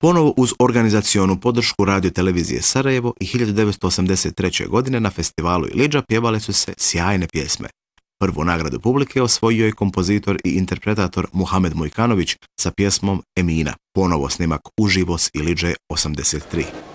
Ponovo uz organizacionu podršku Radio televizije Sarajevo i 1983. godine na festivalu Ilidža pjevale su se sjajne pjesme. Prvu nagradu publike osvojio je kompozitor i interpretator Muhamed Mojkanović sa pjesmom Emina, ponovo snimak uživo s Ilidže 83.